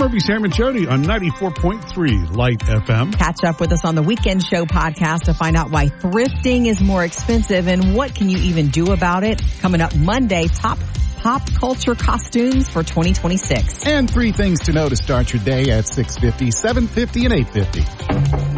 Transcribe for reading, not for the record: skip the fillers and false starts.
Murphy, Sam, and Jody on 94.3 Light FM. Catch up with us on the Weekend Show podcast to find out why thrifting is more expensive and what can you even do about it. Coming up Monday, top pop culture costumes for 2026. And 3 things to know to start your day at 6:50, 7:50, and 8:50.